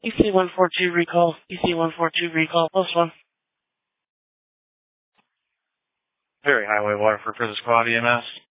EC142 recall. EC142 recall. Close one. Very Highway Waterford Prison Squad EMS.